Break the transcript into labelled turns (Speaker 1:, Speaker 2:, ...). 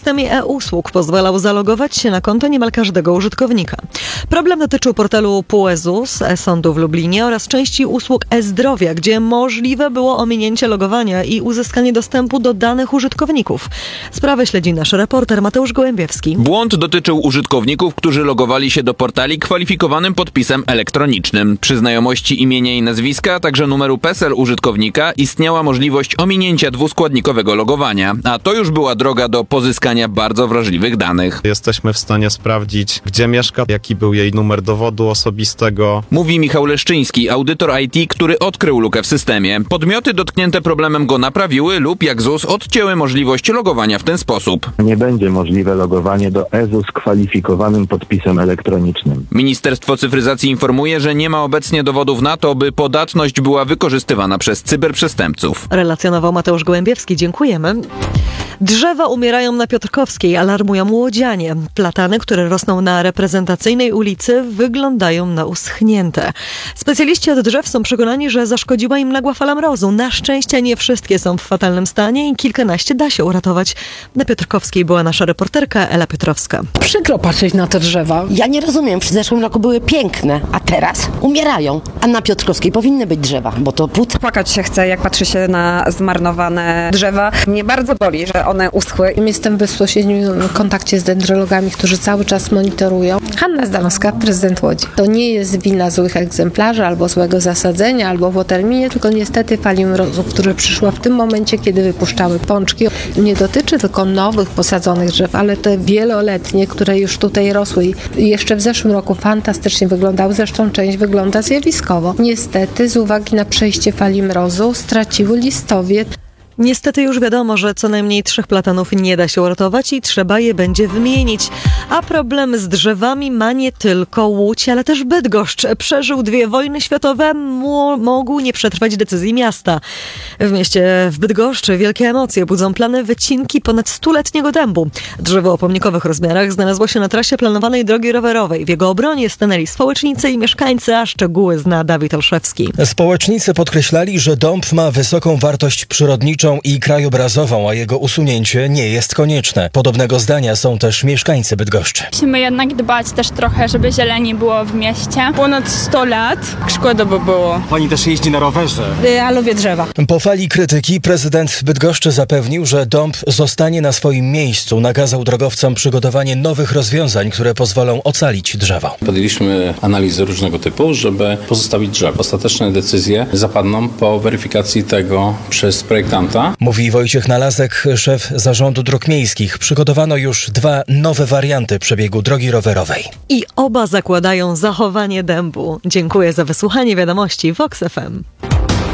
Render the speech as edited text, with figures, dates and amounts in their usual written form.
Speaker 1: systemie e-usług pozwalał zalogować się na konto niemal każdego użytkownika. Problem dotyczył portalu PUE-ZUS, e-sądu w Lublinie oraz części usług e-zdrowia, gdzie możliwe było ominięcie logowania i uzyskanie dostępu do danych użytkowników. Sprawę śledzi nasz reporter Mateusz Gołębiewski.
Speaker 2: Błąd dotyczył użytkowników, którzy logowali się do portali kwalifikowanym podpisem elektronicznym. Przy znajomości imienia i nazwiska, a także numeru PESEL użytkownika istniała możliwość ominięcia dwuskładnikowego logowania, a to już była droga do pozyskania bardzo wrażliwych danych.
Speaker 3: Jesteśmy w stanie sprawdzić, gdzie mieszka, jaki był jej numer dowodu osobistego.
Speaker 2: Mówi Michał Leszczyński, audytor IT, który odkrył lukę w systemie. Podmioty dotknięte problemem go naprawiły lub jak ZUS odcięły możliwość logowania w ten sposób.
Speaker 4: Nie będzie możliwe logowanie do e-ZUS kwalifikowanym podpisem elektronicznym.
Speaker 2: Ministerstwo Cyfryzacji informuje, że nie ma obecnie dowodów na to, by podatność była wykorzystywana przez cyberprzestępców.
Speaker 1: Relacjonował Mateusz Gołębiewski. Dziękujemy. Drzewa umierają na Piotrkowskiej, alarmują łodzianie. Platany, które rosną na reprezentacyjnej ulicy, wyglądają na uschnięte. Specjaliści od drzew są przekonani, że zaszkodziła im nagła fala mrozu. Na szczęście nie wszystkie są w fatalnym stanie i kilkanaście da się uratować. Na Piotrkowskiej była nasza reporterka Ela Piotrowska.
Speaker 5: Przykro patrzeć na te drzewa.
Speaker 6: Ja nie rozumiem, w zeszłym roku były piękne, a teraz umierają. A na Piotrkowskiej powinny być drzewa, bo to płód.
Speaker 7: Płakać się chce, jak patrzy się na zmarnowane drzewa. Mnie bardzo boli, że one uschły.
Speaker 5: Jestem w bezpośrednim kontakcie z dendrologami, którzy cały czas monitorują. Hanna Zdanowska, prezydent Łodzi. To nie jest wina złych egzemplarzy, albo złego zasadzenia, albo po terminie, tylko niestety fali mrozu, która przyszła w tym momencie, kiedy wypuszczały pączki. Nie dotyczy tylko nowych posadzonych drzew, ale te wieloletnie, które już tutaj rosły i jeszcze w zeszłym roku fantastycznie wyglądały. Zresztą część wygląda zjawiskowo. Niestety z uwagi na przejście fali mrozu straciły listowie.
Speaker 1: Niestety już wiadomo, że co najmniej 3 platanów nie da się uratować i trzeba je będzie wymienić. A problem z drzewami ma nie tylko Łódź, ale też Bydgoszcz. Przeżył 2 wojny światowe, mógł nie przetrwać decyzji miasta. W mieście w Bydgoszczy wielkie emocje budzą plany wycinki ponad 100-letniego dębu. Drzewo o pomnikowych rozmiarach znalazło się na trasie planowanej drogi rowerowej. W jego obronie stanęli społecznicy i mieszkańcy, a szczegóły zna Dawid Olszewski.
Speaker 8: Społecznicy podkreślali, że dąb ma wysoką wartość przyrodniczą i krajobrazową, a jego usunięcie nie jest konieczne. Podobnego zdania są też mieszkańcy Bydgoszczy.
Speaker 9: Musimy jednak dbać też trochę, żeby zieleni było w mieście.
Speaker 10: Ponad 100 lat. Szkoda by było.
Speaker 11: Pani też jeździ na rowerze.
Speaker 10: Ja lubię drzewa.
Speaker 8: Po fali krytyki prezydent Bydgoszczy zapewnił, że dąb zostanie na swoim miejscu. Nakazał drogowcom przygotowanie nowych rozwiązań, które pozwolą ocalić drzewo.
Speaker 12: Podjęliśmy analizy różnego typu, żeby pozostawić drzewo. Ostateczne decyzje zapadną po weryfikacji tego przez projektanta.
Speaker 8: Mówi Wojciech Nalazek, szef Zarządu Dróg Miejskich. Przygotowano już 2 nowe warianty przebiegu drogi rowerowej.
Speaker 1: I oba zakładają zachowanie dębu. Dziękuję za wysłuchanie wiadomości Vox FM.